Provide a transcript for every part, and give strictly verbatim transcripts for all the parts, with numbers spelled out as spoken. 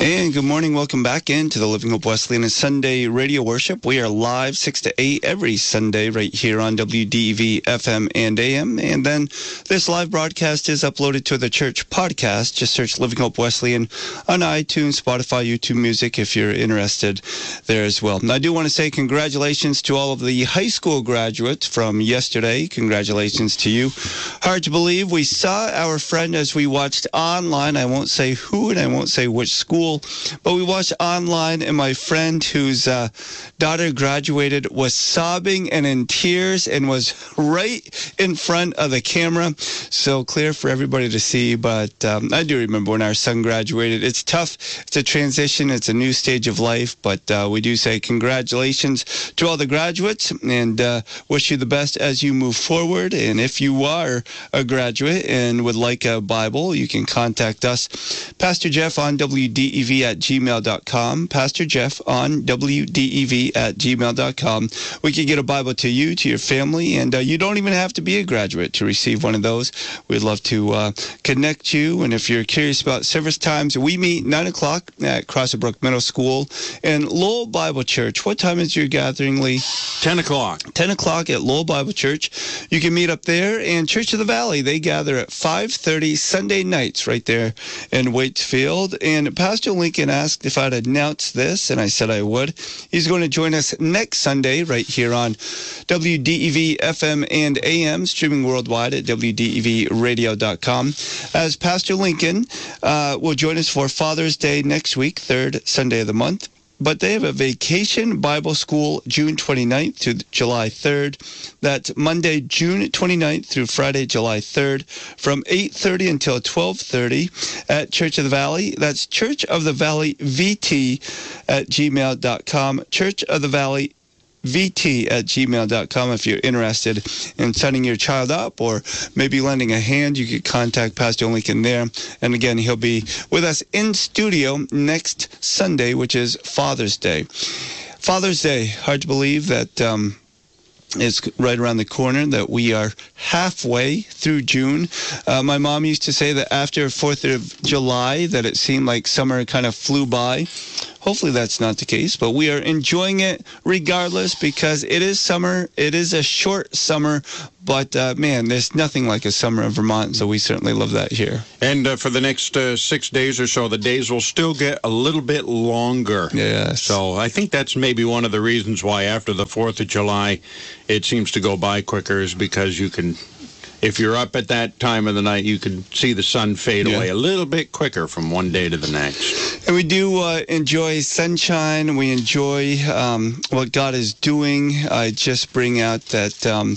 And good morning. Welcome back into the Living Hope Wesleyan Sunday radio worship. We are live six to eight every Sunday right here on W D E V F M and A M. And then this live broadcast is uploaded to the church podcast. Just search Living Hope Wesleyan on iTunes, Spotify, YouTube Music if you're interested there as well. And I do want to say congratulations to all of the high school graduates from yesterday. Congratulations to you. Hard to believe we saw our friend as we watched online. I won't say who and I won't say which school. But we watched online, and my friend whose uh, daughter graduated was sobbing and in tears and was right in front of the camera. So clear for everybody to see. But um, I do remember when our son graduated. It's tough. It's a transition. It's a new stage of life. But uh, we do say congratulations to all the graduates and uh, wish you the best as you move forward. And if you are a graduate and would like a Bible, you can contact us. Pastor Jeff on W D E V at gmail dot com. Pastor Jeff on W D E V at gmail dot com. We can get a Bible to you, to your family, and uh, you don't even have to be a graduate to receive one of those. We'd love to uh, connect you, and if you're curious about service times, we meet nine o'clock at Crossbrook Middle School and Lowell Bible Church. What time is your gathering, Lee? ten o'clock. ten o'clock at Lowell Bible Church. You can meet up there, and Church of the Valley, they gather at five thirty Sunday nights right there in Waitsfield. And Pastor Lincoln asked if I'd announce this, and I said I would. He's going to join us next Sunday right here on W D E V F M and A M, streaming worldwide at W D E V radio dot com. As Pastor Lincoln uh, will join us for Father's Day next week, third Sunday of the month. But they have a Vacation Bible School June twenty-ninth to July third. That's Monday, June twenty-ninth through Friday, July third, from eight thirty until twelve thirty at Church of the Valley. That's Church of the Valley V T at gmail dot com. Church of the Valley V T at gmail dot com. If you're interested in signing your child up or maybe lending a hand, you could contact Pastor Lincoln there. And again, he'll be with us in studio next Sunday, which is Father's Day. Father's Day, hard to believe that um, it's right around the corner, that we are halfway through June. Uh, my mom used to say that after fourth of July that it seemed like summer kind of flew by. Hopefully that's not the case, but we are enjoying it regardless because it is summer. It is a short summer, but uh, man, there's nothing like a summer in Vermont, so we certainly love that here. And uh, for the next uh, six days or so, the days will still get a little bit longer. Yes. So I think that's maybe one of the reasons why after the fourth of July, it seems to go by quicker is because you can... If you're up at that time of the night, you can see the sun fade yeah. away a little bit quicker from one day to the next. And we do uh, enjoy sunshine. We enjoy um, what God is doing. I just bring out that... Um,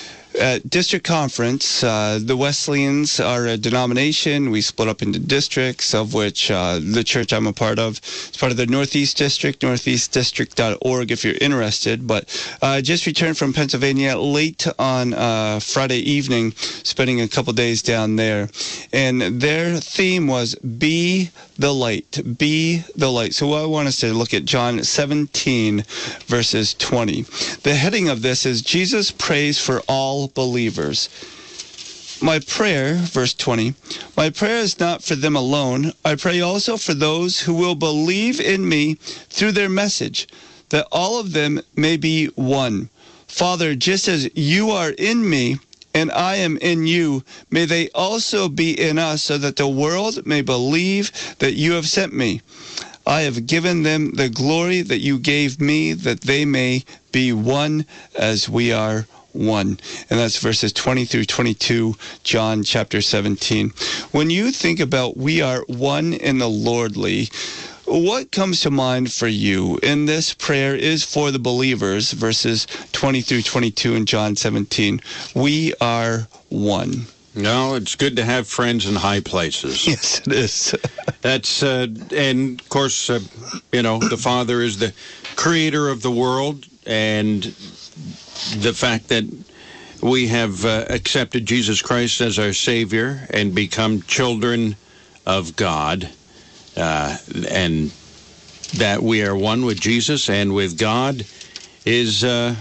At district conference, uh, the Wesleyans are a denomination. We split up into districts, of which uh, the church I'm a part of is part of the Northeast District, northeast district dot org if you're interested. But I uh, just returned from Pennsylvania late on uh, Friday evening, spending a couple days down there. And their theme was Be the Light. Be the Light. So I want us to look at John seventeen, verses twenty. The heading of this is Jesus Prays for All Believers. My prayer, verse twenty, my prayer is not for them alone. I pray also for those who will believe in me through their message, that all of them may be one. Father, just as you are in me and I am in you, may they also be in us, so that the world may believe that you have sent me. I have given them the glory that you gave me, that they may be one as we are one. And that's verses twenty through twenty-two, John chapter seventeen. When you think about we are one in the Lord, Lee, what comes to mind for you? And this prayer is for the believers, verses twenty through twenty-two in John seventeen. We are one. No, it's good to have friends in high places. Yes, it is. That's, uh, and of course, uh, you know, the Father is the creator of the world, and the fact that we have uh, accepted Jesus Christ as our Savior and become children of God, uh, and that we are one with Jesus and with God is, uh,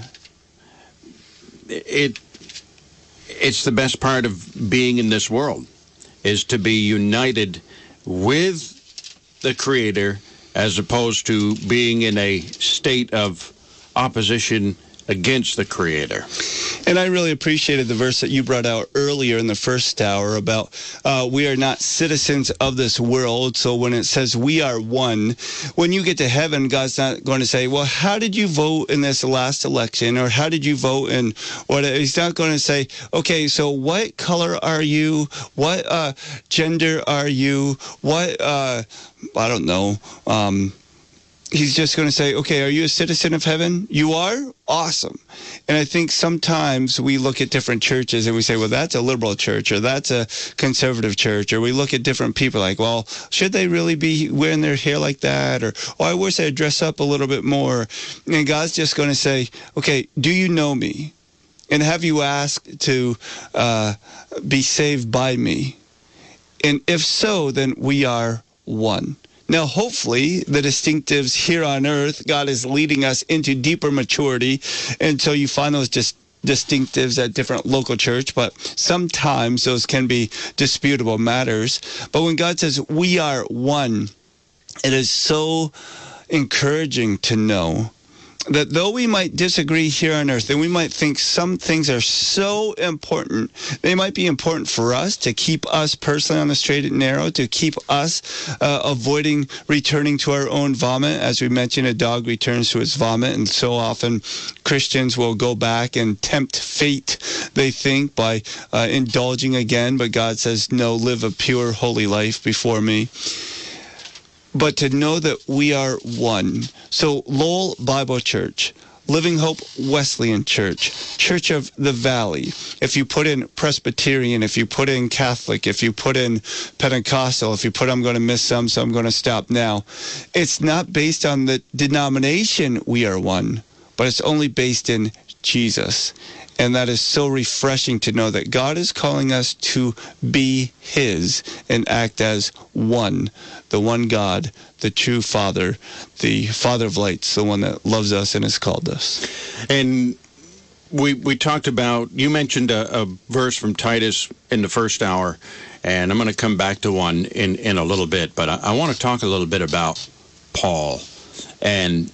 it. It's the best part of being in this world, is to be united with the Creator as opposed to being in a state of opposition against the Creator. And I really appreciated the verse that you brought out earlier in the first hour about uh, we are not citizens of this world. So when it says we are one, when you get to heaven, God's not going to say, well, how did you vote in this last election? Or how did you vote in what? He's not going to say, okay, so what color are you? What uh, gender are you? What, uh, I don't know, um, he's just going to say, okay, are you a citizen of heaven? You are? Awesome. And I think sometimes we look at different churches and we say, well, that's a liberal church or that's a conservative church. Or we look at different people like, well, should they really be wearing their hair like that? Or, oh, I wish they'd dress up a little bit more. And God's just going to say, okay, do you know me? And have you asked to uh, be saved by me? And if so, then we are one. Now, hopefully, the distinctives here on earth, God is leading us into deeper maturity until you find those dis- distinctives at different local church. But sometimes those can be disputable matters. But when God says we are one, it is so encouraging to know that though we might disagree here on earth and we might think some things are so important, they might be important for us to keep us personally on the straight and narrow, to keep us uh, avoiding returning to our own vomit. As we mentioned, a dog returns to its vomit, and so often Christians will go back and tempt fate, they think, by uh, indulging again. But God says, no, live a pure, holy life before me. But to know that we are one. So Lowell Bible Church, Living Hope Wesleyan Church, Church of the Valley, if you put in Presbyterian, if you put in Catholic, if you put in Pentecostal, if you put, I'm going to miss some, so I'm going to stop now. It's not based on the denomination we are one, but it's only based in Jesus. And that is so refreshing to know that God is calling us to be His and act as one, the one God, the true Father, the Father of lights, the one that loves us and has called us. And we we talked about, you mentioned a, a verse from Titus in the first hour, and I'm going to come back to one in, in a little bit, but I, I want to talk a little bit about Paul and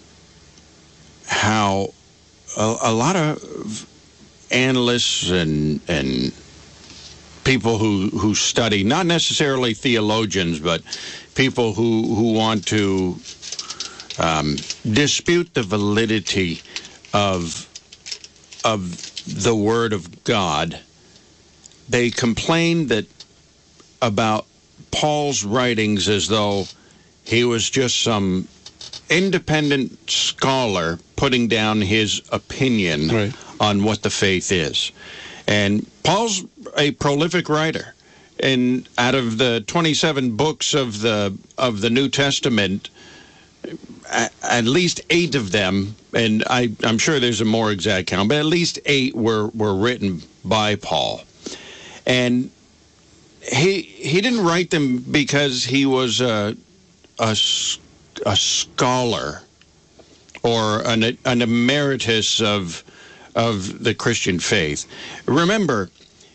how a, a lot of analysts and and people who, who study, not necessarily theologians, but people who, who want to um, dispute the validity of of the Word of God, they complain that about Paul's writings as though he was just some independent scholar putting down his opinion right on what the faith is. And Paul's a prolific writer. And out of the twenty-seven books of the of the New Testament, at, at least eight of them, and I, I'm sure there's a more exact count, but at least eight were, were written by Paul. And he he didn't write them because he was a, a, a scholar or an, an emeritus of of the Christian faith. Remember,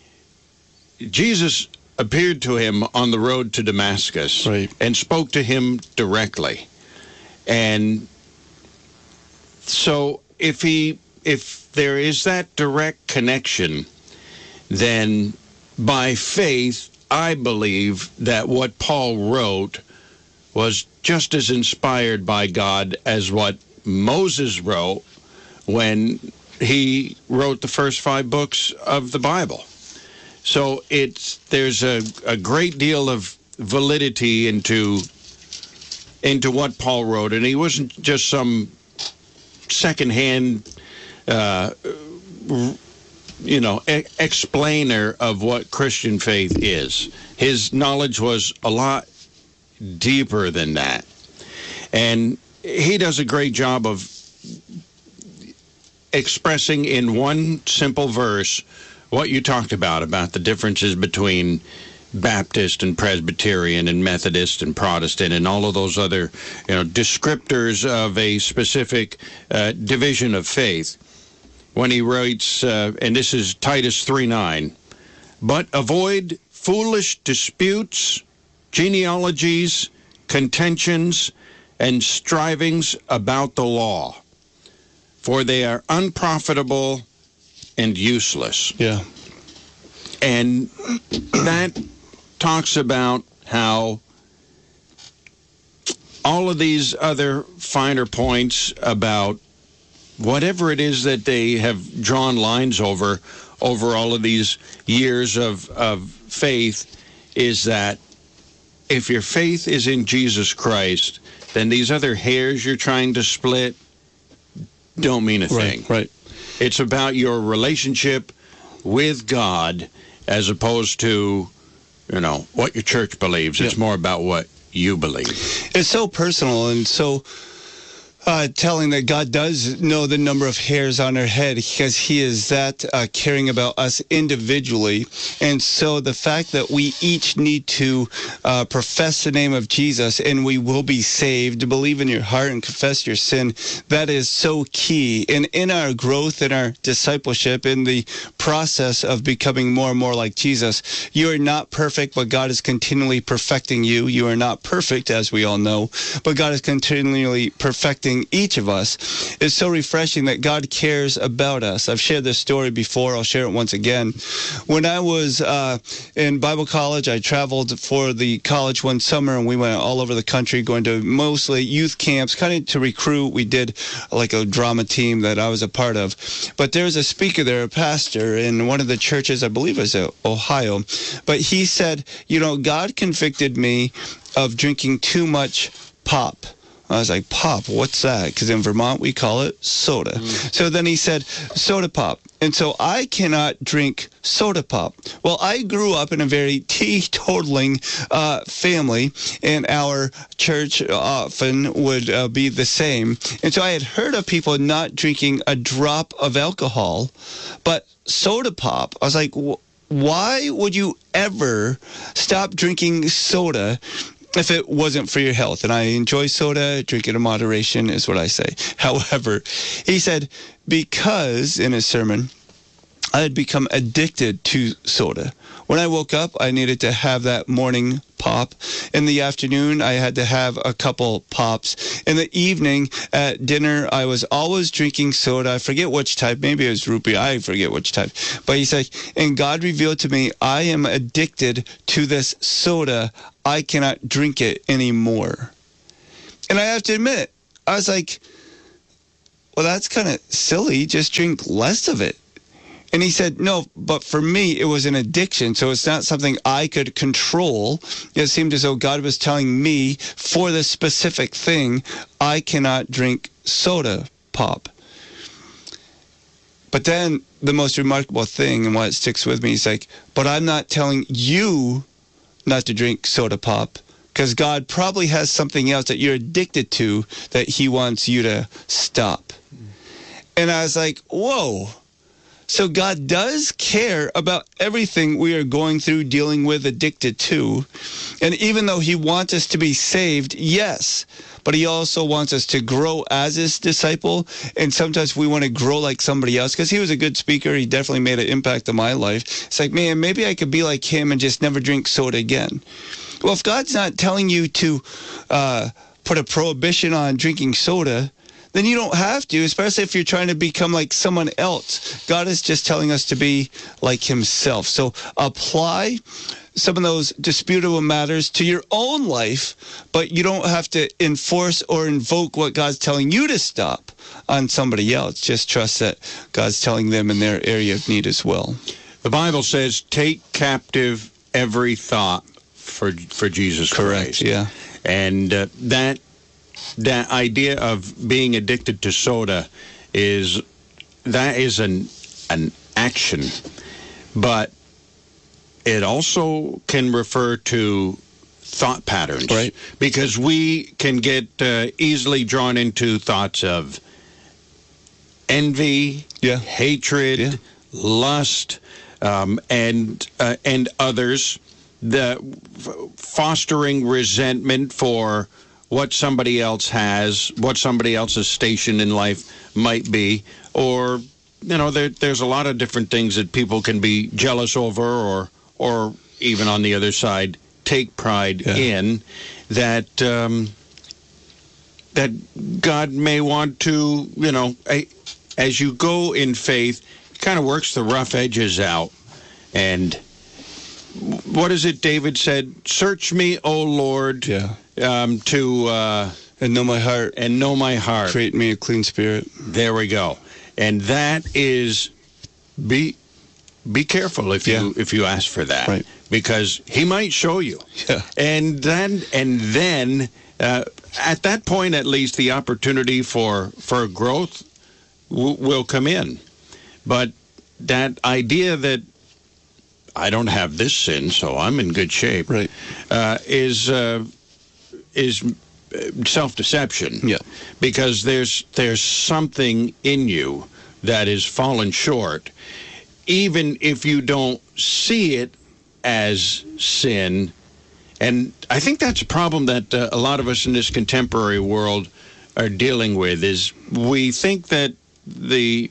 Jesus appeared to him on the road to Damascus right. and spoke to him directly. And so if he if there is that direct connection, then by faith, I believe that what Paul wrote was just as inspired by God as what Moses wrote when he wrote the first five books of the Bible. So it's there's a, a great deal of validity into into what Paul wrote, and he wasn't just some secondhand, uh, you know, e- explainer of what Christian faith is. His knowledge was a lot deeper than that, and he does a great job of expressing in one simple verse what you talked about, about the differences between Baptist and Presbyterian and Methodist and Protestant and all of those other, you know, descriptors of a specific uh, division of faith. When he writes, uh, and this is Titus three nine, but avoid foolish disputes, genealogies, contentions and strivings about the law, for they are unprofitable and useless. Yeah. And that talks about how all of these other finer points about whatever it is that they have drawn lines over, over all of these years of, of faith, is that if your faith is in Jesus Christ, then these other hairs you're trying to split don't mean a thing. Right, right. It's about your relationship with God as opposed to, you know, what your church believes. It's yeah. more about what you believe. It's so personal and so uh, telling that God does know the number of hairs on our head because he is that uh, caring about us individually. And so the fact that we each need to uh, profess the name of Jesus and we will be saved, believe in your heart and confess your sin, that is so key. And in our growth, in our discipleship, in the process of becoming more and more like Jesus, you are not perfect, but God is continually perfecting you. You are not perfect, as we all know, but God is continually perfecting each of us. It's so refreshing that God cares about us. I've shared this story before. I'll share it once again. When I was uh, in Bible college, I traveled for the college one summer, and we went all over the country, going to mostly youth camps, kind of to recruit. We did like a drama team that I was a part of. But there was a speaker there, a pastor in one of the churches, I believe it was in Ohio. But he said, you know, God convicted me of drinking too much pop. I was like, pop, what's that? Because in Vermont, we call it soda. Mm. So then he said, soda pop. And so I cannot drink soda pop. Well, I grew up in a very teetotaling uh, family, and our church often would uh, be the same. And so I had heard of people not drinking a drop of alcohol, but soda pop, I was like, why would you ever stop drinking soda if it wasn't for your health? And I enjoy soda, drink it in moderation is what I say. However, he said, because, in his sermon, I had become addicted to soda. When I woke up, I needed to have that morning pop. In the afternoon, I had to have a couple pops. In the evening, at dinner, I was always drinking soda. I forget which type. Maybe it was root beer. I forget which type. But he said, and God revealed to me, I am addicted to this soda. I cannot drink it anymore. And I have to admit, I was like, well, that's kind of silly. Just drink less of it. And he said, no, but for me, it was an addiction. So it's not something I could control. It seemed as though God was telling me for this specific thing, I cannot drink soda pop. But then the most remarkable thing and why it sticks with me is like, but I'm not telling you not to drink soda pop, because God probably has something else that you're addicted to that he wants you to stop. And I was like, whoa. So God does care about everything we are going through, dealing with, addicted to. And even though he wants us to be saved, yes, but he also wants us to grow as his disciple. And sometimes we want to grow like somebody else, because he was a good speaker. He definitely made an impact on my life. It's like, man, maybe I could be like him and just never drink soda again. Well, if God's not telling you to uh, put a prohibition on drinking soda, then you don't have to, especially if you're trying to become like someone else. God is just telling us to be like himself. So apply some of those disputable matters to your own life, but you don't have to enforce or invoke what God's telling you to stop on somebody else. Just trust that God's telling them in their area of need as well. The Bible says, take captive every thought for for Jesus Correct, Christ. yeah. And uh, that that idea of being addicted to soda is that is an an action, but it also can refer to thought patterns, right? Because we can get uh, easily drawn into thoughts of envy, yeah. hatred, yeah. lust, um, and uh, and others, the f- fostering resentment for what somebody else has, what somebody else's station in life might be, or, you know, there, there's a lot of different things that people can be jealous over, or or even on the other side, take pride Yeah. in, that um, that God may want to, you know, I, as you go in faith, he kind of works the rough edges out. And what is it David said? Search me, O Lord, Yeah. um, to uh, And know my heart. and know my heart. Create me a clean spirit. There we go. And that is, be be careful if you Yeah. if you ask for that, Right. because he might show you. Yeah. And then and then uh, at that point, at least, the opportunity for for growth w- will come in. But that idea that I don't have this sin, so I'm in good shape, Right. uh, is uh, is self-deception. Yeah. Because there's there's something in you that is fallen short, even if you don't see it as sin. And I think that's a problem that uh, a lot of us in this contemporary world are dealing with, is we think that the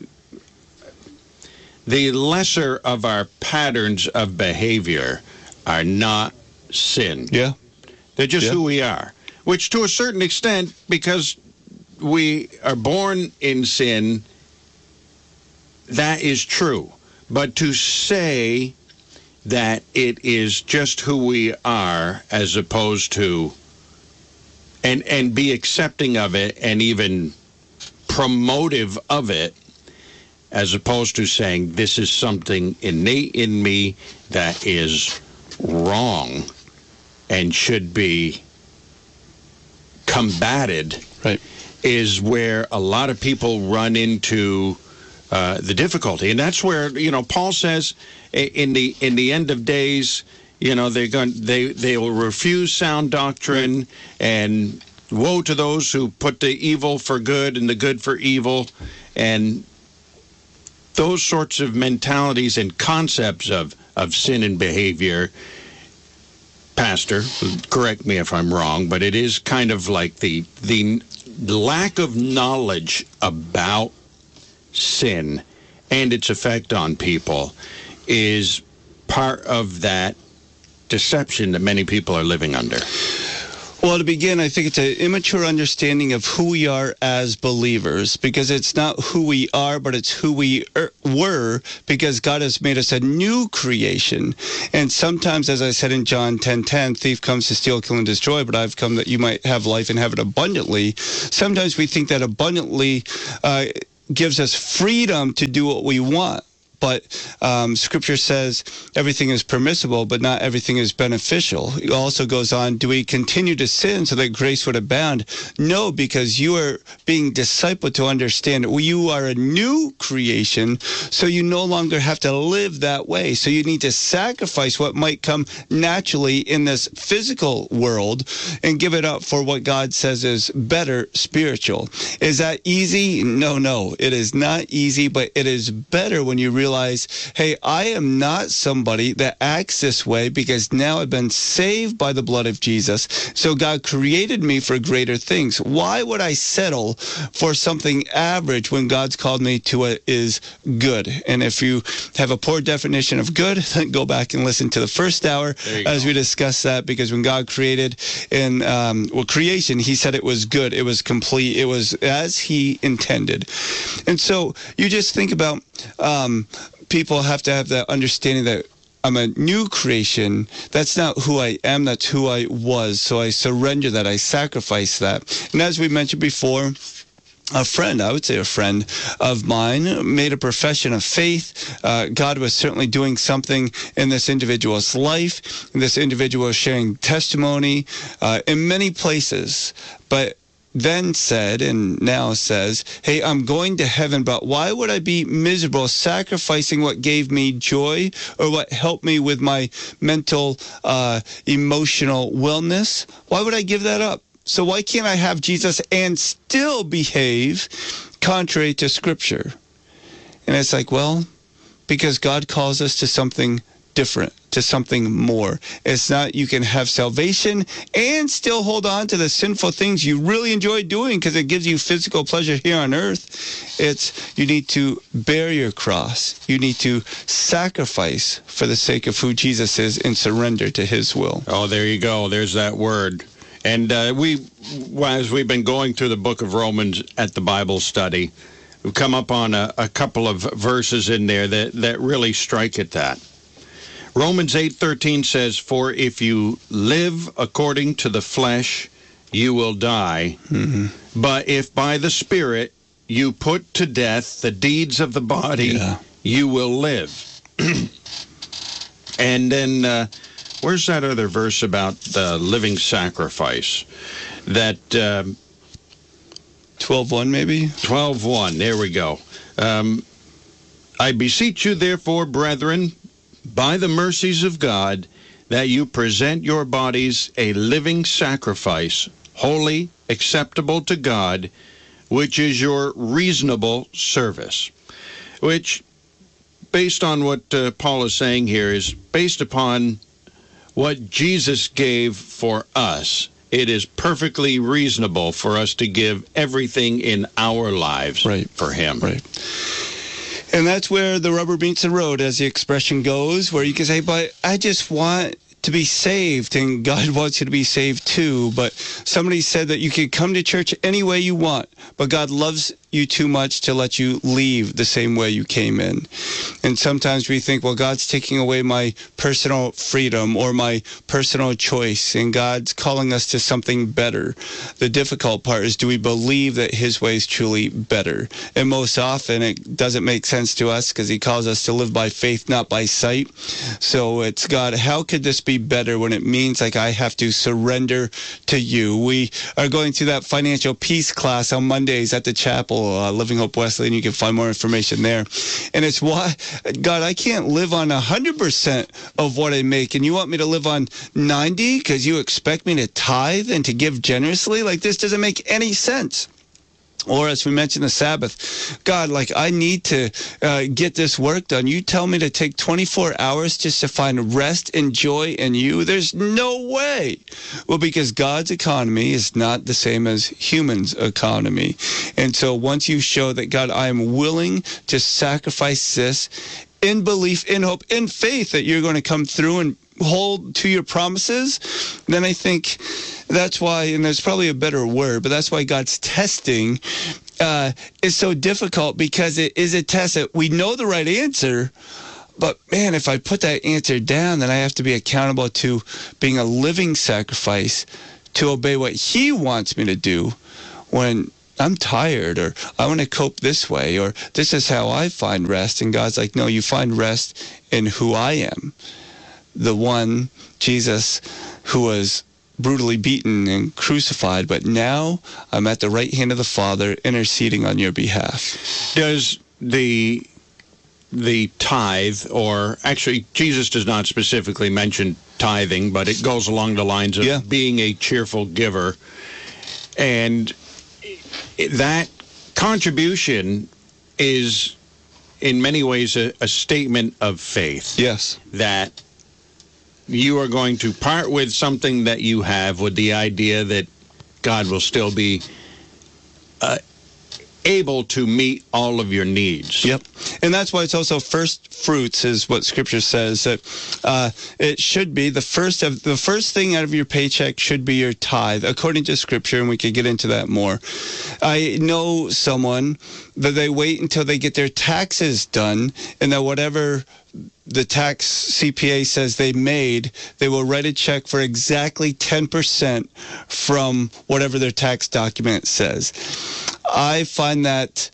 the lesser of our patterns of behavior are not sin. Yeah. They're just Yeah. who we are, which to a certain extent, because we are born in sin, that is true. But to say that it is just who we are, as opposed to, and and be accepting of it and even promotive of it, as opposed to saying this is something innate in me that is wrong and should be combated, Right. is where a lot of people run into uh, the difficulty. And that's where, you know, Paul says i- in the in the end of days, you know, they're going they they will refuse sound doctrine, and woe to those who put the evil for good and the good for evil, and those sorts of mentalities and concepts of, of sin and behavior. Pastor, correct me if I'm wrong, but it is kind of like the the lack of knowledge about sin and its effect on people is part of that deception that many people are living under. Well, to begin, I think it's an immature understanding of who we are as believers, because it's not who we are, but it's who we er, were, because God has made us a new creation. And sometimes, as I said in John ten ten, thief comes to steal, kill, and destroy, but I've come that you might have life and have it abundantly. Sometimes we think that abundantly uh, gives us freedom to do what we want. But um, Scripture says everything is permissible, but not everything is beneficial. It also goes on, do we continue to sin so that grace would abound? No, because you are being discipled to understand it. You are a new creation, so you no longer have to live that way. So you need to sacrifice what might come naturally in this physical world and give it up for what God says is better spiritual. Is that easy? No, no. It is not easy, but it is better when you realize Realize, hey, I am not somebody that acts this way because now I've been saved by the blood of Jesus. So God created me for greater things. Why would I settle for something average when God's called me to what is good? And if you have a poor definition of good, then go back and listen to the first hour as go. we discuss that, because when God created in um, well, creation, he said it was good. It was complete. It was as he intended. And so you just think about um, people have to have that understanding that I'm a new creation. That's not who I am. That's who I was. So I surrender that. I sacrifice that. And as we mentioned before, a friend, I would say a friend of mine, made a profession of faith. Uh, God was certainly doing something in this individual's life. This individual was sharing testimony uh, in many places. But then said, and now says, hey, I'm going to heaven, but why would I be miserable sacrificing what gave me joy or what helped me with my mental, uh, emotional wellness? Why would I give that up? So why can't I have Jesus and still behave contrary to Scripture? And it's like, well, because God calls us to something different, to something more. It's not you can have salvation and still hold on to the sinful things you really enjoy doing because it gives you physical pleasure here on earth. It's you need to bear your cross. You need to sacrifice for the sake of who Jesus is and surrender to his will. Oh, there you go. There's that word. And uh, we, as we've been going through the book of Romans at the Bible study, we've come up on a, a couple of verses in there that, that really strike at that. Romans eight thirteen says, "For if you live according to the flesh, you will die. Mm-hmm. But if by the Spirit you put to death the deeds of the body, yeah. you will live." And then, uh, where's that other verse about the living sacrifice? That um, twelve one, maybe? twelve one, there we go. Um, "I beseech you, therefore, brethren, by the mercies of God, that you present your bodies a living sacrifice, holy, acceptable to God, which is your reasonable service." Which, based on what uh, Paul is saying here, is based upon what Jesus gave for us. It is perfectly reasonable for us to give everything in our lives right. for him. Right. And that's where the rubber meets the road, as the expression goes, where you can say, but I just want to be saved, and God wants you to be saved too. But somebody said that you can come to church any way you want, but God loves you too much to let you leave the same way you came in. And sometimes we think, well, God's taking away my personal freedom or my personal choice, and God's calling us to something better. The difficult part is, do we believe that his way is truly better? And most often it doesn't make sense to us because he calls us to live by faith, not by sight. So it's, God, how could this be better when it means like I have to surrender to you? We are going through that financial peace class on Mondays at the chapel, uh, Living Hope Wesleyan. You can find more information there. And it's why, God, I can't live on one hundred percent of what I make, and you want me to live on ninety because you expect me to tithe and to give generously? Like, this doesn't make any sense. Or as we mentioned, the Sabbath. God, like, I need to uh, get this work done. You tell me to take twenty-four hours just to find rest and joy in you? There's no way. Well, because God's economy is not the same as humans' economy. And so once you show that, God, I am willing to sacrifice this in belief, in hope, in faith that you're going to come through and hold to your promises, then I think that's why, and there's probably a better word, but that's why God's testing uh, is so difficult, because it is a test that we know the right answer, but man, if I put that answer down, then I have to be accountable to being a living sacrifice to obey what he wants me to do when I'm tired, or I want to cope this way, or this is how I find rest. And God's like, no, you find rest in who I am. The one, Jesus, who was brutally beaten and crucified, but now I'm at the right hand of the Father interceding on your behalf. Does the the tithe, or actually Jesus does not specifically mention tithing, but it goes along the lines of yeah. being a cheerful giver, and that contribution is in many ways a, a statement of faith. Yes. That you are going to part with something that you have with the idea that God will still be uh, able to meet all of your needs. Yep. And that's why it's also first fruits is what Scripture says, that uh, it should be the first of the first thing out of your paycheck should be your tithe, according to Scripture, and we could get into that more. I know someone that they wait until they get their taxes done, and that whatever the tax C P A says they made, they will write a check for exactly ten percent from whatever their tax document says. I find that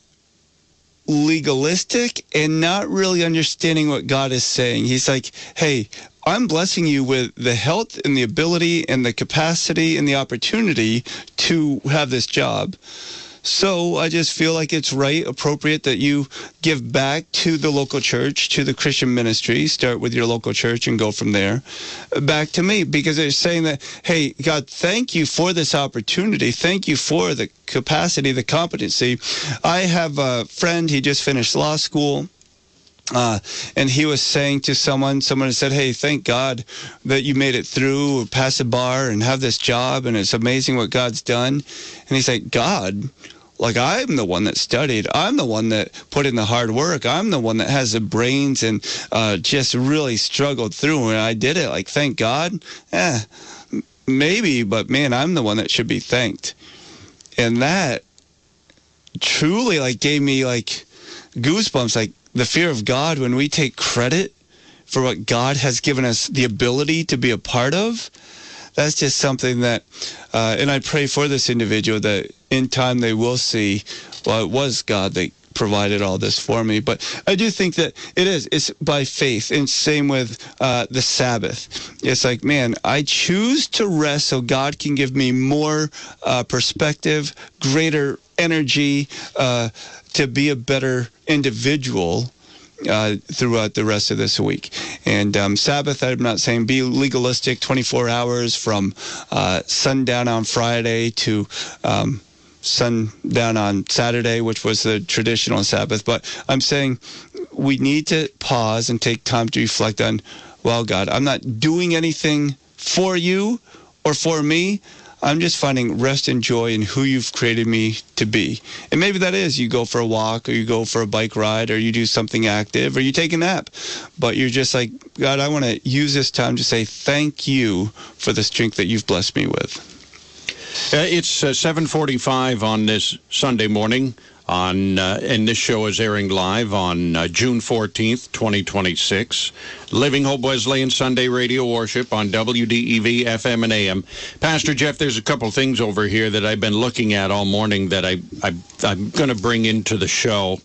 legalistic and not really understanding what God is saying. He's like, hey, I'm blessing you with the health and the ability and the capacity and the opportunity to have this job. So I just feel like it's right, appropriate that you give back to the local church, to the Christian ministry, start with your local church and go from there back to me, because they're saying that, hey, God, thank you for this opportunity. Thank you for the capacity, the competency. I have a friend, he just finished law school. Uh, and he was saying to someone, someone said, hey, thank God that you made it through, or pass a bar and have this job, and it's amazing what God's done. And he's like, God, like, I'm the one that studied. I'm the one that put in the hard work. I'm the one that has the brains and uh, just really struggled through. And I did it. Like, thank God? Eh, maybe, but man, I'm the one that should be thanked. And that truly, like, gave me, like, goosebumps, like, the fear of God when we take credit for what God has given us the ability to be a part of. That's just something that, uh, and I pray for this individual that in time they will see, well, it was God that provided all this for me. But I do think that it is, it's by faith. And same with uh, the Sabbath. It's like, man, I choose to rest so God can give me more uh, perspective, greater energy, uh, to be a better individual uh, throughout the rest of this week. And um, Sabbath, I'm not saying be legalistic, twenty-four hours from uh, sundown on Friday to um, sundown on Saturday, which was the traditional Sabbath. But I'm saying we need to pause and take time to reflect on, well, God, I'm not doing anything for you or for me. I'm just finding rest and joy in who you've created me to be. And maybe that is you go for a walk, or you go for a bike ride, or you do something active, or you take a nap. But you're just like, God, I want to use this time to say thank you for the strength that you've blessed me with. Uh, it's uh, seven forty-five on this Sunday morning, on uh, and this show is airing live on uh, June fourteenth, twenty twenty-six. Living Hope Wesleyan Sunday Radio Worship on W D E V F M and A M. Pastor Jeff, there's a couple things over here that I've been looking at all morning that I, I I'm going to bring into the show.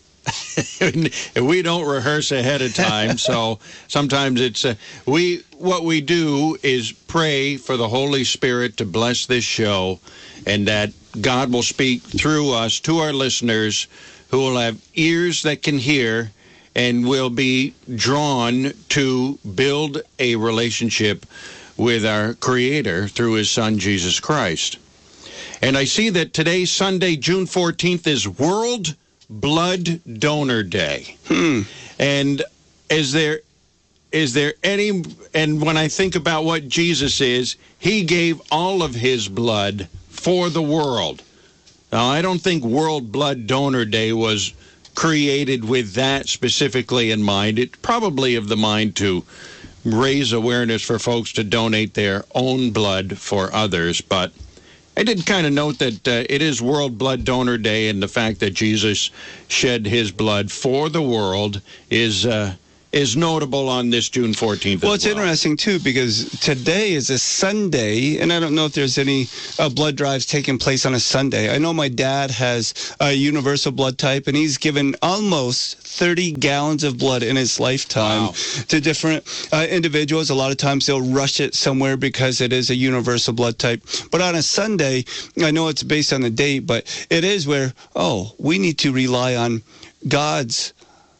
We don't rehearse ahead of time, so sometimes it's uh, we what we do is pray for the Holy Spirit to bless this show, and that God will speak through us to our listeners, who will have ears that can hear and will be drawn to build a relationship with our Creator through His Son, Jesus Christ. And I see that today, Sunday, June fourteenth, is World Blood Donor Day. Hmm. And is there is there any, and when I think about what Jesus is, He gave all of His blood for the world. Now, I don't think World Blood Donor Day was created with that specifically in mind. It probably of the mind to raise awareness for folks to donate their own blood for others, but I did kind of note that uh, it is World Blood Donor Day, and the fact that Jesus shed His blood for the world is uh, is notable on this June fourteenth. Well, as it's well. interesting, too, because today is a Sunday, and I don't know if there's any uh, blood drives taking place on a Sunday. I know my dad has a universal blood type, and he's given almost thirty gallons of blood in his lifetime Wow. to different uh, individuals. A lot of times they'll rush it somewhere because it is a universal blood type. But on a Sunday, I know it's based on the date, but it is where, oh, we need to rely on God's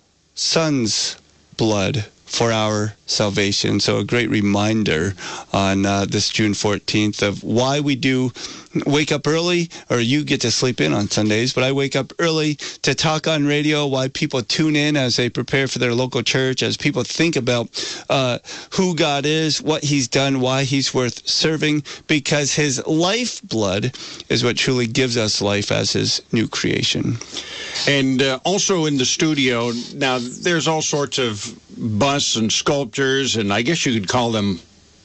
Son's blood for our salvation. So a great reminder on uh, this June fourteenth of why we do wake up early, or you get to sleep in on Sundays, but I wake up early to talk on radio, why people tune in as they prepare for their local church, as people think about uh, who God is, what He's done, why He's worth serving, because His lifeblood is what truly gives us life as His new creation. And uh, also in the studio, now there's all sorts of busts and sculptures, and I guess you could call them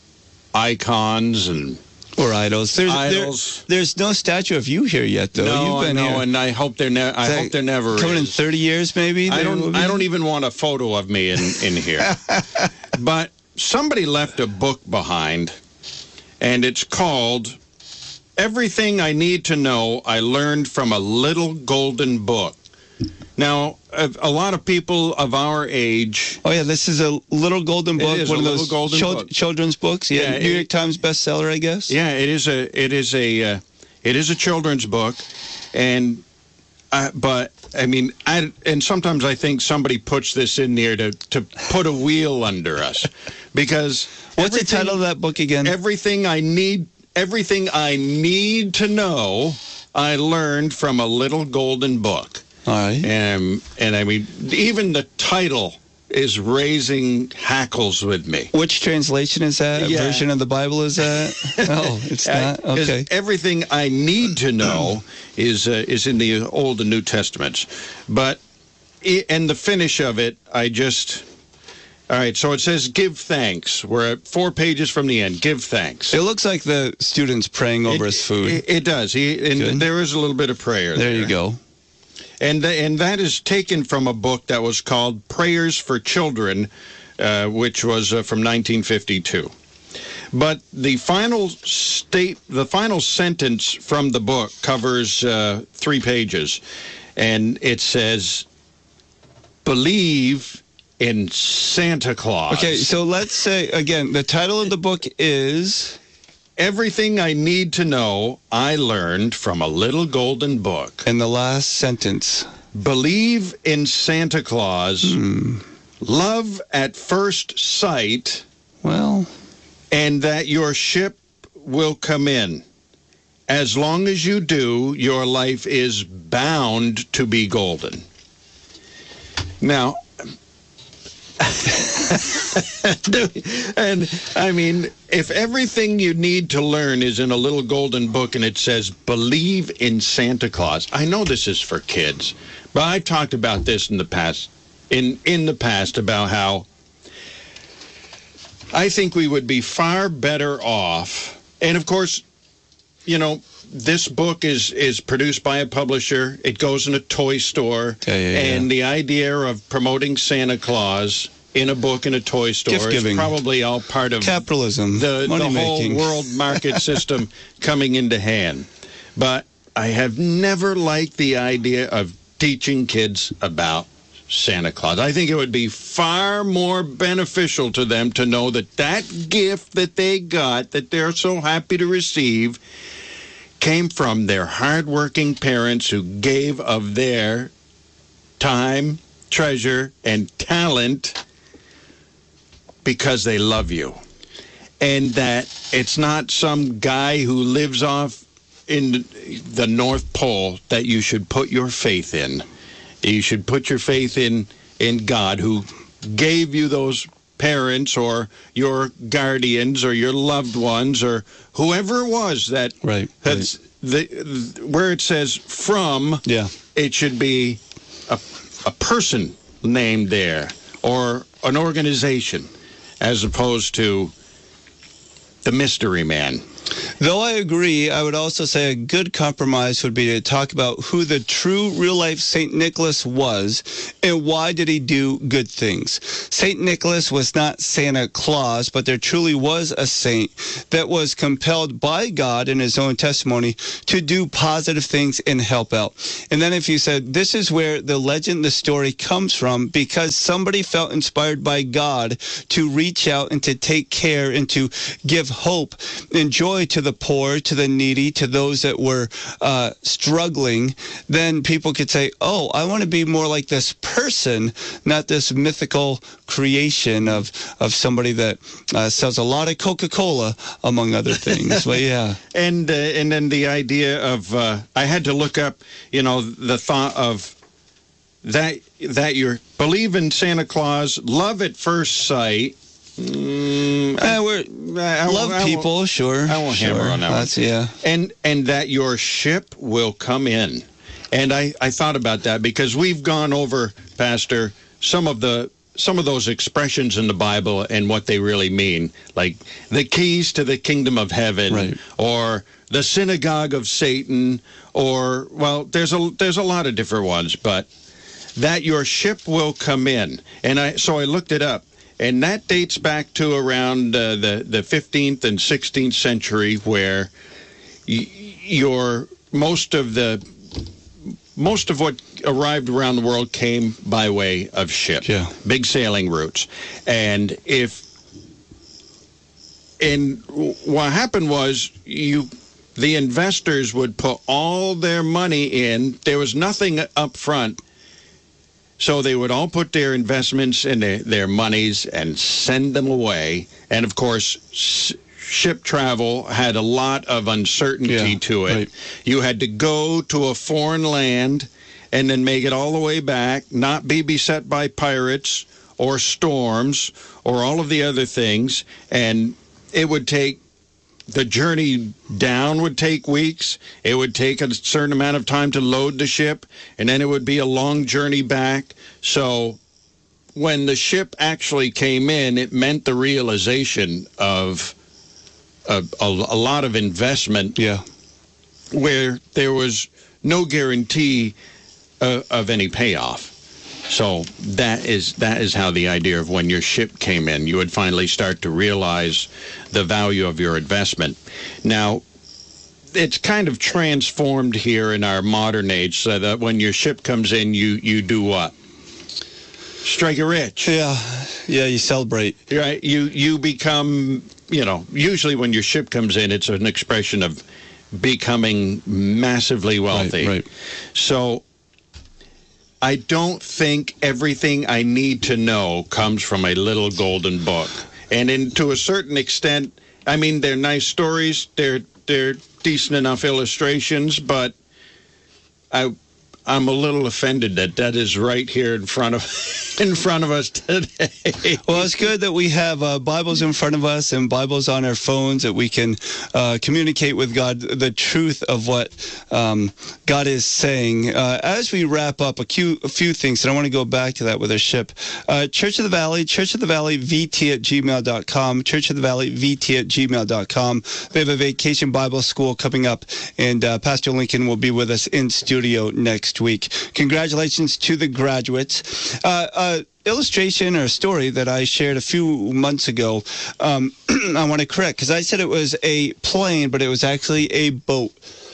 icons and or idols. There's, idols. There, there's no statue of you here yet, though. No, You've been I know, here. and I hope there. Ne- I hope there never coming is. in thirty years, maybe. I don't. Be... I don't even want a photo of me in in here. But somebody left a book behind, and it's called "Everything I Need to Know I Learned from a Little Golden Book." Now, a, a lot of people of our age. Oh yeah, this is a little golden book, It is one a of little those golden chil- book. children's books. Yeah, Yeah, New it- York Times bestseller, I guess. Yeah, it is a. It is a. Uh, it is a children's book, and. Uh, but I mean, I and sometimes I think somebody puts this in there to to put a wheel under us, because What's the everything- title of that book again? Everything I need, everything I need to know, I learned from a little golden book. All right. And and I mean, even the title is raising hackles with me. Which translation is that? Yeah. Version of the Bible is that? Oh, it's not? Okay. Everything I need to know is uh, is in the Old and New Testaments. But, and the finish of it, I just... All right, so it says, give thanks. We're at four pages from the end. Give thanks. It looks like the student's praying over it, his food. It, it does. He, and Good. there is a little bit of prayer there. There you go. And, the, and that is taken from a book that was called Prayers for Children, uh, which was uh, from nineteen fifty-two. But the final state, the final sentence from the book covers uh, three pages. And it says, believe in Santa Claus. Okay, so let's say, again, the title of the book is... Everything I Need to Know, I Learned from a Little Golden Book. And the last sentence. Believe in Santa Claus. Hmm. Love at first sight. Well... And that your ship will come in. As long as you do, your life is bound to be golden. Now... And I mean, if everything you need to learn is in a little golden book and it says, believe in Santa Claus. I know this is for kids, but I've talked about this in the past, in, in the past about how I think we would be far better off. And of course, you know, this book is, is produced by a publisher. It goes in a toy store. Yeah, yeah, yeah. And the idea of promoting Santa Claus in a book in a toy store Gift is giving. probably all part of Capitalism. the, the money whole making. world market system coming into hand. But I have never liked the idea of teaching kids about Santa Claus. I think it would be far more beneficial to them to know that that gift that they got, that they're so happy to receive, came from their hardworking parents who gave of their time, treasure, and talent because they love you. And that it's not some guy who lives off in the North Pole that you should put your faith in. You should put your faith in, in God, who gave you those parents or your guardians or your loved ones or whoever it was that Right, that's right. the where it says from. Yeah. It should be a a person named there or an organization, as opposed to the mystery man. Though I agree, I would also say a good compromise would be to talk about who the true real-life Saint Nicholas was and why did he do good things. Saint Nicholas was not Santa Claus, but there truly was a saint that was compelled by God in his own testimony to do positive things and help out. And then if you said, this is where the legend, the story comes from, because somebody felt inspired by God to reach out and to take care and to give hope and joy to the poor, to the needy, to those that were uh, struggling, then people could say, oh, I want to be more like this person, not this mythical creation of, of somebody that uh, sells a lot of Coca-Cola, among other things. But yeah. And, uh, and then the idea of, uh, I had to look up, you know, the thought of that, that you believe in Santa Claus, love at first sight. Mm, Uh, we're, I, I, love I, I people, won't, sure. I won't sure. hammer on that That's, one. Yeah. And and that your ship will come in. And I, I thought about that because we've gone over, Pastor, some of the some of those expressions in the Bible and what they really mean, like the keys to the kingdom of heaven, right, or the synagogue of Satan, or well, there's a there's a lot of different ones, but that your ship will come in. And I so I looked it up. And that dates back to around uh, the, the fifteenth and sixteenth century, where y- your most of the most of what arrived around the world came by way of ship, yeah. big sailing routes. And if and what happened was you the investors would put all their money in. There was nothing up front. So they would all put their investments and their, their monies and send them away. And, of course, s- ship travel had a lot of uncertainty yeah, to it. Right. You had to go to a foreign land and then make it all the way back, not be beset by pirates or storms or all of the other things, and it would take, the journey down would take weeks. It would take a certain amount of time to load the ship, and then it would be a long journey back. So when the ship actually came in, it meant the realization of a, a, a lot of investment, yeah, where there was no guarantee uh, of any payoff. So that is that is how the idea of when your ship came in, you would finally start to realize the value of your investment. Now, it's kind of transformed here in our modern age, so that when your ship comes in, you, you do what? Strike it rich. Yeah, yeah, you celebrate. Right? You, you become, you know, usually when your ship comes in, it's an expression of becoming massively wealthy. Right, right. So I don't think everything I need to know comes from a little golden book. And in, to a certain extent, I mean, they're nice stories, they're they're decent enough illustrations, but I I'm a little offended that that is right here in front of in front of us today. Well, it's good that we have uh, Bibles in front of us and Bibles on our phones, that we can uh, communicate with God the truth of what um, God is saying. Uh, as we wrap up, a few, a few things, and I want to go back to that with our ship. Uh, Church of the Valley, Church of the Valley, V T at gmail dot com, Church of the Valley, V T at gmail dot com. We have a vacation Bible school coming up, and uh, Pastor Lincoln will be with us in studio next week. Congratulations to the graduates. Uh, uh, illustration or story that I shared a few months ago, um, I want to correct, because I said it was a plane, but it was actually a boat.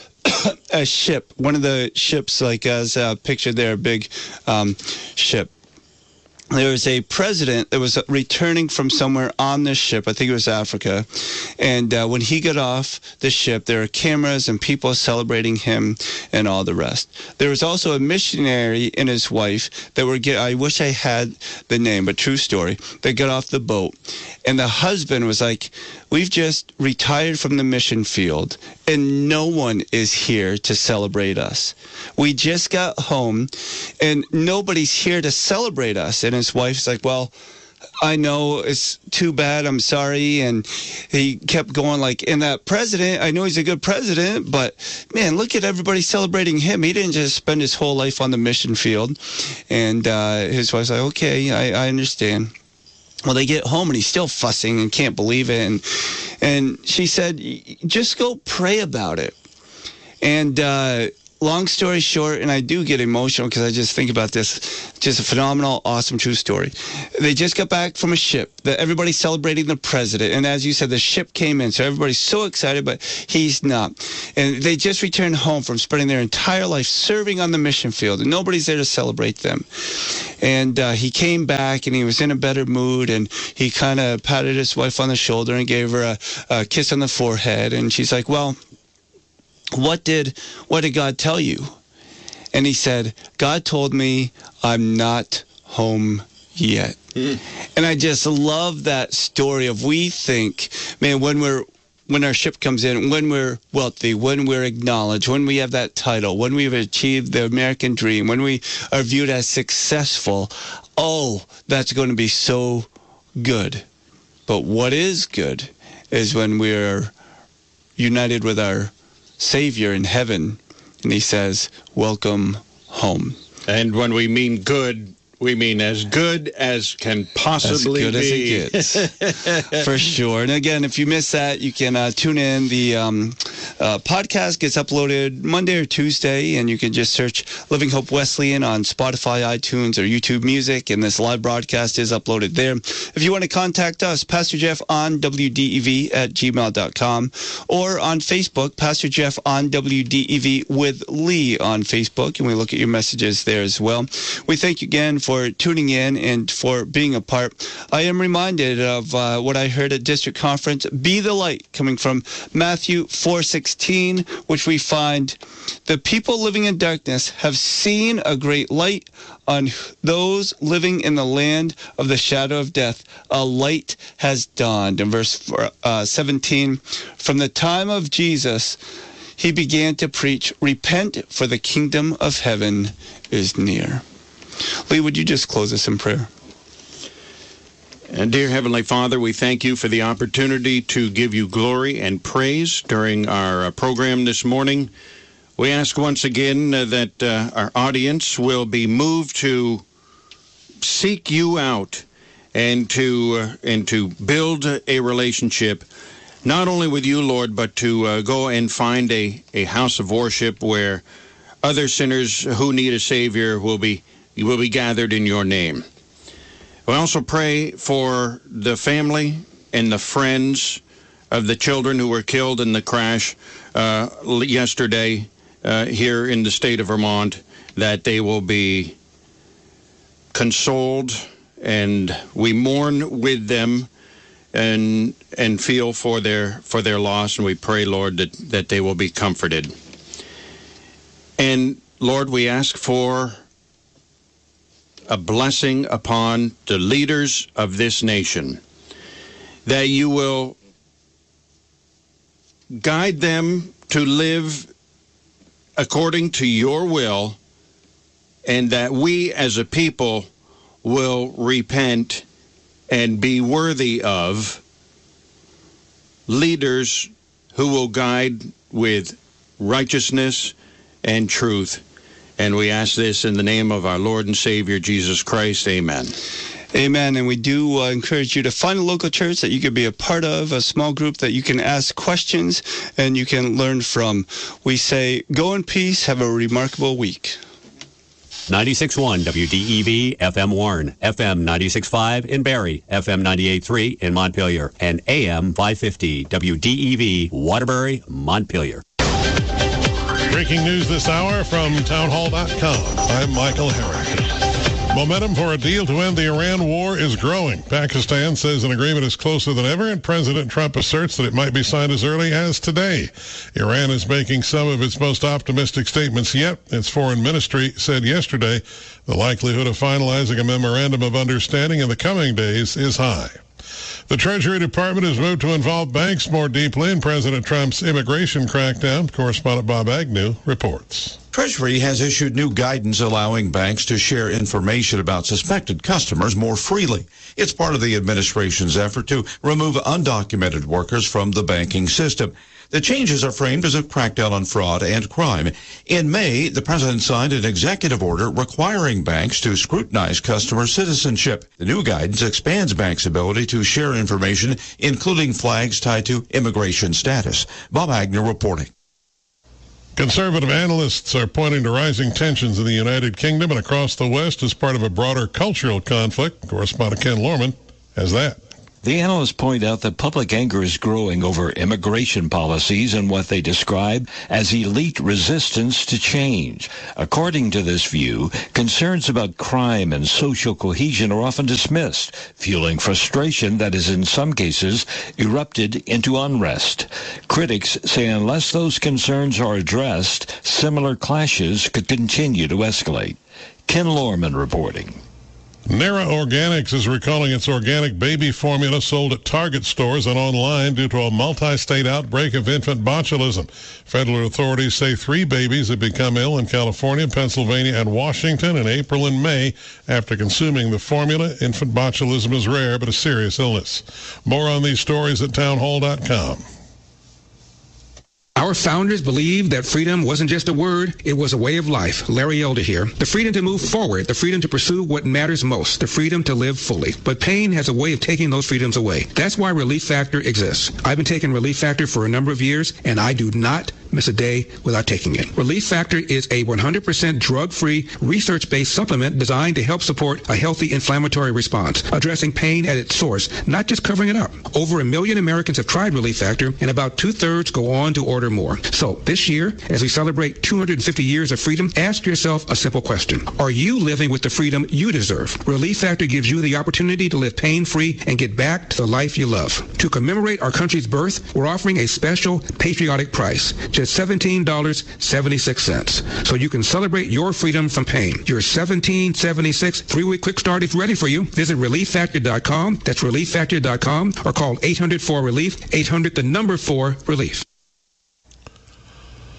A ship, one of the ships, like as uh, pictured there, a big um, ship. There was a president that was returning from somewhere on this ship. I think it was Africa. And uh, when he got off the ship, there were cameras and people celebrating him and all the rest. There was also a missionary and his wife that were, get, I wish I had the name, but true story, they got off the boat. And the husband was like, we've just retired from the mission field, and no one is here to celebrate us. We just got home, and nobody's here to celebrate us. And his wife's like, well, I know, it's too bad, I'm sorry. And he kept going like, and that president, I know he's a good president, but man, look at everybody celebrating him. He didn't just spend his whole life on the mission field. And uh, his wife's like, okay, I, I understand. Well, they get home and he's still fussing and can't believe it. And and she said, just go pray about it. And uh, long story short, and I do get emotional because I just think about this, just a phenomenal, awesome, true story. They just got back from a ship. The, everybody's celebrating the president. And as you said, the ship came in. So everybody's so excited, but he's not. And they just returned home from spending their entire life serving on the mission field. And nobody's there to celebrate them. And uh, he came back, and he was in a better mood, and he kind of patted his wife on the shoulder and gave her a, a kiss on the forehead. And she's like, well, what did what did God tell you? And he said, God told me I'm not home yet. Mm. And I just love that story of, we think, man, when we're when our ship comes in, when we're wealthy, when we're acknowledged, when we have that title, when we've achieved the American dream, when we are viewed as successful, oh, that's going to be so good. But what is good is when we're united with our Savior in heaven, and he says, welcome home. And when we mean good, we mean as good as can possibly be. As good be. as it gets. For sure. And again, if you miss that, you can uh, tune in. The um, uh, podcast gets uploaded Monday or Tuesday, and you can just search Living Hope Wesleyan on Spotify, iTunes, or YouTube Music, and this live broadcast is uploaded there. If you want to contact us, Pastor Jeff on W D E V at gmail dot com, or on Facebook, Pastor Jeff on W D E V with Lee on Facebook, and we look at your messages there as well. We thank you again for for tuning in and for being a part. I am reminded of uh, what I heard at District Conference, Be the Light, coming from Matthew four sixteen, which we find, the people living in darkness have seen a great light. On those living in the land of the shadow of death, a light has dawned. In verse uh, seventeen, from the time of Jesus, he began to preach, repent, for the kingdom of heaven is near. Lee, would you just close us in prayer? And dear Heavenly Father, we thank you for the opportunity to give you glory and praise during our uh, program this morning. We ask once again uh, that uh, our audience will be moved to seek you out and to uh, and to build a relationship, not only with you, Lord, but to uh, go and find a, a house of worship where other sinners who need a Savior will be will be gathered in your name. We also pray for the family and the friends of the children who were killed in the crash uh, yesterday uh, here in the state of Vermont, that they will be consoled, and we mourn with them and and feel for their for their loss, and we pray, Lord, that, that they will be comforted. And Lord, we ask for a blessing upon the leaders of this nation, that you will guide them to live according to your will, and that we as a people will repent and be worthy of leaders who will guide with righteousness and truth. And we ask this in the name of our Lord and Savior, Jesus Christ. Amen. Amen. And we do uh, encourage you to find a local church that you could be a part of, a small group that you can ask questions and you can learn from. We say, go in peace. Have a remarkable week. ninety-six point one W D E V F M Warren, F M ninety-six point five in Barrie, F M ninety-eight point three in Montpelier, and A M five fifty W D E V Waterbury, Montpelier. Breaking news this hour from townhall dot com. I'm Michael Herrick. Momentum for a deal to end the Iran war is growing. Pakistan says an agreement is closer than ever, and President Trump asserts that it might be signed as early as today. Iran is making some of its most optimistic statements yet. Its foreign ministry said yesterday the likelihood of finalizing a memorandum of understanding in the coming days is high. The Treasury Department has moved to involve banks more deeply in President Trump's immigration crackdown. Correspondent Bob Agnew reports. Treasury has issued new guidance allowing banks to share information about suspected customers more freely. It's part of the administration's effort to remove undocumented workers from the banking system. The changes are framed as a crackdown on fraud and crime. In May, the president signed an executive order requiring banks to scrutinize customer citizenship. The new guidance expands banks' ability to share information, including flags tied to immigration status. Bob Agnew reporting. Conservative analysts are pointing to rising tensions in the United Kingdom and across the West as part of a broader cultural conflict. Correspondent Ken Lorman has that. The analysts point out that public anger is growing over immigration policies and what they describe as elite resistance to change. According to this view, concerns about crime and social cohesion are often dismissed, fueling frustration that has in some cases erupted into unrest. Critics say unless those concerns are addressed, similar clashes could continue to escalate. Ken Lorman reporting. Nera Organics is recalling its organic baby formula sold at Target stores and online due to a multi-state outbreak of infant botulism. Federal authorities say three babies have become ill in California, Pennsylvania, and Washington in April and May after consuming the formula. Infant botulism is rare but a serious illness. More on these stories at townhall dot com. Our founders believed that freedom wasn't just a word, it was a way of life. Larry Elder here. The freedom to move forward, the freedom to pursue what matters most, the freedom to live fully. But pain has a way of taking those freedoms away. That's why Relief Factor exists. I've been taking Relief Factor for a number of years, and I do not miss a day without taking it. Relief Factor is a one hundred percent drug-free, research-based supplement designed to help support a healthy inflammatory response, addressing pain at its source, not just covering it up. Over a million Americans have tried Relief Factor, and about two-thirds go on to order more. So this year, as we celebrate two hundred fifty years of freedom, ask yourself a simple question. Are you living with the freedom you deserve? Relief Factor gives you the opportunity to live pain-free and get back to the life you love. To commemorate our country's birth, we're offering a special patriotic price, just seventeen dollars and seventy-six cents. So you can celebrate your freedom from pain. Your seventeen dollars and seventy-six cents three-week quick start is ready for you. Visit relief factor dot com. That's relief factor dot com, or call eight hundred four relief, eight hundred the number four relief.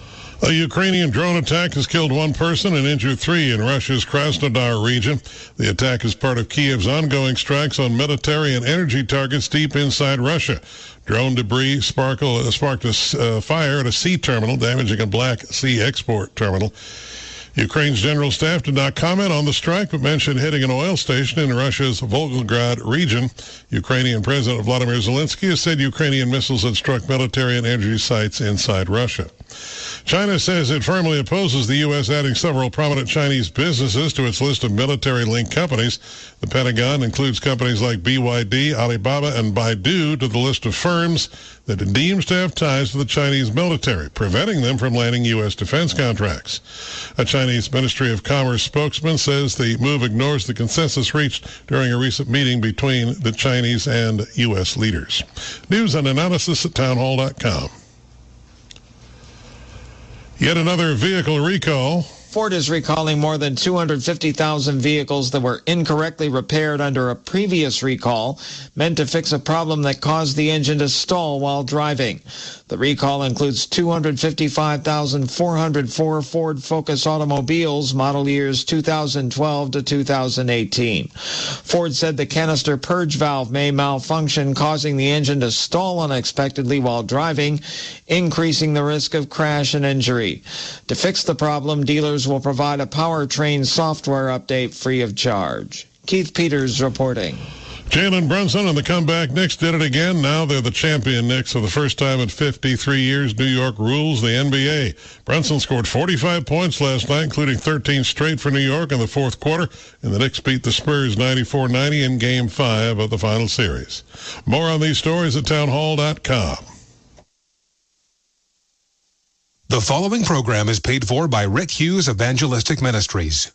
A Ukrainian drone attack has killed one person and injured three in Russia's Krasnodar region. The attack is part of Kiev's ongoing strikes on military and energy targets deep inside Russia. Drone debris sparkle, uh, sparked a uh, fire at a sea terminal, damaging a Black Sea export terminal. Ukraine's general staff did not comment on the strike, but mentioned hitting an oil station in Russia's Volgograd region. Ukrainian President Vladimir Zelensky has said Ukrainian missiles had struck military and energy sites inside Russia. China says it firmly opposes the U S adding several prominent Chinese businesses to its list of military-linked companies. The Pentagon includes companies like B Y D, Alibaba, and Baidu to the list of firms that it deems to have ties to the Chinese military, preventing them from landing U S defense contracts. A Chinese Ministry of Commerce spokesman says the move ignores the consensus reached during a recent meeting between the Chinese and U S leaders. News and analysis at townhall dot com. Yet another vehicle recall. Ford is recalling more than two hundred fifty thousand vehicles that were incorrectly repaired under a previous recall, meant to fix a problem that caused the engine to stall while driving. The recall includes two hundred fifty-five thousand four hundred four Ford Focus automobiles, model years two thousand twelve to two thousand eighteen. Ford said the canister purge valve may malfunction, causing the engine to stall unexpectedly while driving, increasing the risk of crash and injury. To fix the problem, dealers will provide a powertrain software update free of charge. Keith Peters reporting. Jalen Brunson and the comeback Knicks did it again. Now they're the champion Knicks for the first time in fifty-three years. New York rules the N B A. Brunson scored forty-five points last night, including thirteen straight for New York in the fourth quarter, and the Knicks beat the Spurs ninety-four ninety in Game five of the final series. More on these stories at townhall dot com. The following program is paid for by Rick Hughes Evangelistic Ministries.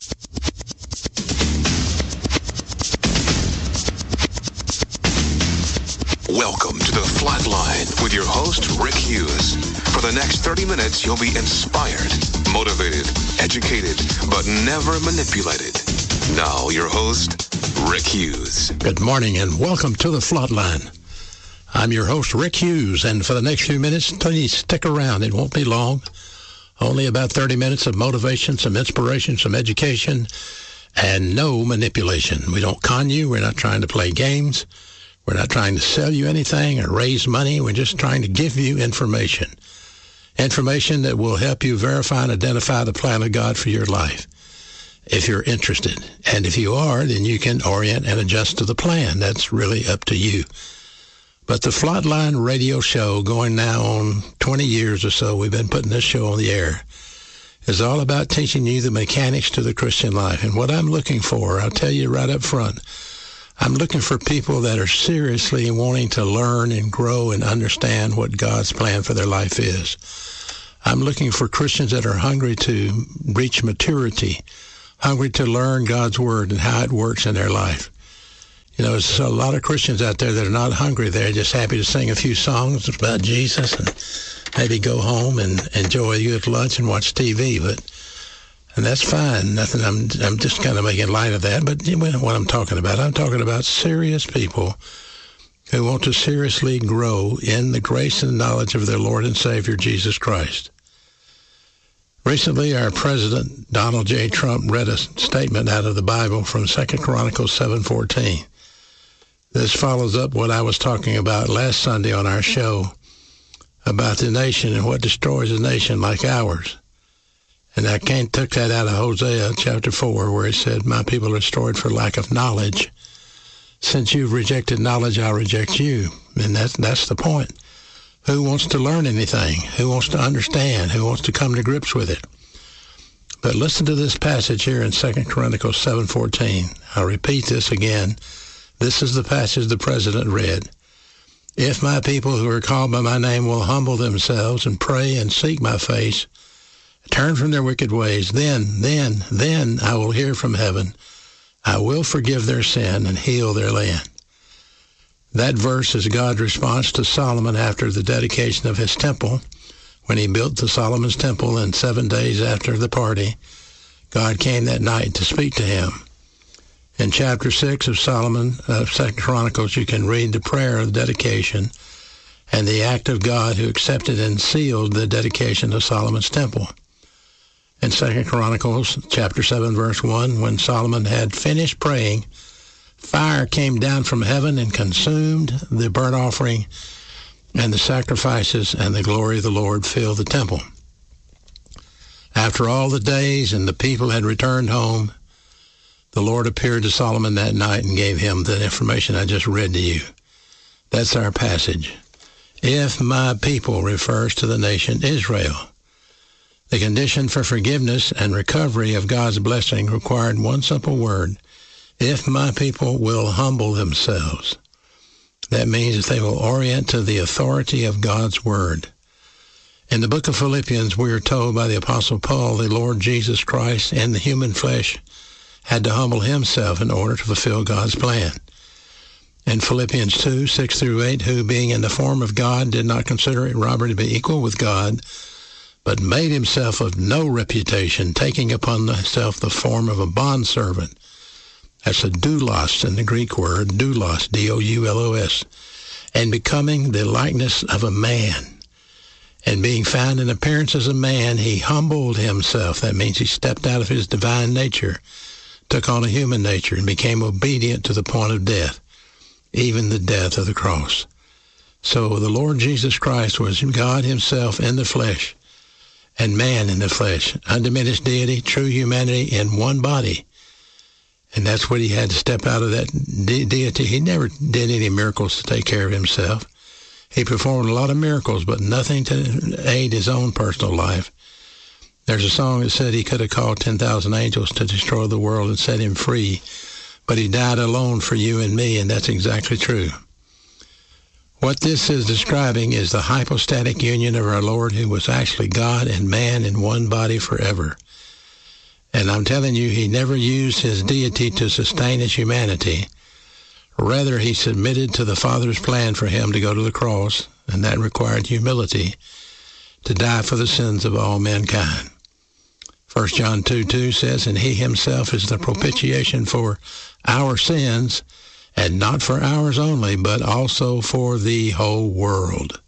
Welcome to The Flatline with your host, Rick Hughes. For the next thirty minutes, you'll be inspired, motivated, educated, but never manipulated. Now, your host, Rick Hughes. Good morning and welcome to The Flatline. I'm your host, Rick Hughes, and for the next few minutes, please stick around. It won't be long. Only about thirty minutes of motivation, some inspiration, some education, and no manipulation. We don't con you. We're not trying to play games. We're not trying to sell you anything or raise money. We're just trying to give you information. Information that will help you verify and identify the plan of God for your life, if you're interested. And if you are, then you can orient and adjust to the plan. That's really up to you. But the Flatline radio show, going now on twenty years or so, we've been putting this show on the air, is all about teaching you the mechanics to the Christian life. And what I'm looking for, I'll tell you right up front, I'm looking for people that are seriously wanting to learn and grow and understand what God's plan for their life is. I'm looking for Christians that are hungry to reach maturity, hungry to learn God's Word and how it works in their life. You know, there's a lot of Christians out there that are not hungry. They're just happy to sing a few songs about Jesus and maybe go home and enjoy a good lunch and watch T V. But and that's fine. Nothing. I'm I'm just kind of making light of that. But you know what I'm talking about. I'm talking about serious people who want to seriously grow in the grace and knowledge of their Lord and Savior Jesus Christ. Recently, our President, Donald J. Trump, read a statement out of the Bible from Second Chronicles seven fourteen. This follows up what I was talking about last Sunday on our show about the nation and what destroys a nation like ours. And I can't took that out of Hosea chapter four, where it said, my people are destroyed for lack of knowledge. Since you've rejected knowledge, I'll reject you. And that's, that's the point. Who wants to learn anything? Who wants to understand? Who wants to come to grips with it? But listen to this passage here in Second Chronicles seven fourteen. I'll repeat this again. This is the passage the president read. If my people who are called by my name will humble themselves and pray and seek my face, turn from their wicked ways, then, then, then I will hear from heaven. I will forgive their sin and heal their land. That verse is God's response to Solomon after the dedication of his temple. When he built the Solomon's temple, and seven days after the party, God came that night to speak to him. In chapter six of Solomon, uh, Second Chronicles, you can read the prayer of dedication and the act of God who accepted and sealed the dedication of Solomon's temple. In Second Chronicles chapter seven, verse one, when Solomon had finished praying, fire came down from heaven and consumed the burnt offering and the sacrifices, and the glory of the Lord filled the temple. After all the days and the people had returned home, the Lord appeared to Solomon that night and gave him the information I just read to you. That's our passage. If my people refers to the nation Israel. The condition for forgiveness and recovery of God's blessing required one simple word: if my people will humble themselves. That means that they will orient to the authority of God's word. In the book of Philippians, we are told by the Apostle Paul, the Lord Jesus Christ in the human flesh had to humble himself in order to fulfill God's plan. In Philippians two, six through eight, who being in the form of God did not consider it robbery to be equal with God, but made himself of no reputation, taking upon himself the form of a bondservant. That's a doulos in the Greek word, doulos, D O U L O S, and becoming the likeness of a man. And being found in appearance as a man, he humbled himself. That means he stepped out of his divine nature, took on a human nature, and became obedient to the point of death, even the death of the cross. So the Lord Jesus Christ was God himself in the flesh, and man in the flesh, undiminished deity, true humanity in one body. And that's what he had to step out of that de- deity. He never did any miracles to take care of himself. He performed a lot of miracles, but nothing to aid his own personal life. There's a song that said he could have called ten thousand angels to destroy the world and set him free, but he died alone for you and me, and that's exactly true. What this is describing is the hypostatic union of our Lord, who was actually God and man in one body forever. And I'm telling you, he never used his deity to sustain his humanity. Rather, he submitted to the Father's plan for him to go to the cross, and that required humility, to die for the sins of all mankind. First John two two says, and he himself is the propitiation for our sins, and not for ours only, but also for the whole world.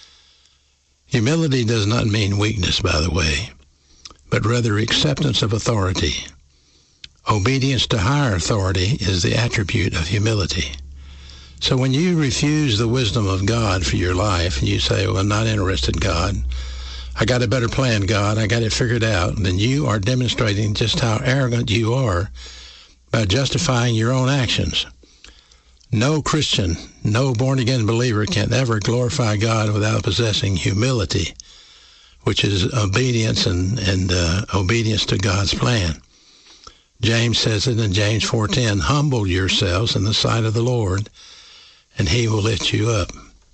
Humility does not mean weakness, by the way, but rather acceptance of authority. Obedience to higher authority is the attribute of humility. So when you refuse the wisdom of God for your life, and you say, well, I'm not interested, God, I got a better plan, God, I got it figured out, then you are demonstrating just how arrogant you are by justifying your own actions. No Christian, no born-again believer can ever glorify God without possessing humility, which is obedience and, and uh, obedience to God's plan. James says it in James four ten, humble yourselves in the sight of the Lord, and he will lift you up.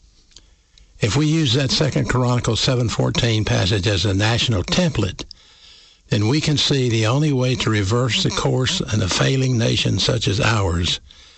If we use that Second Chronicles seven fourteen passage as a national template, then we can see the only way to reverse the course in a failing nation such as ours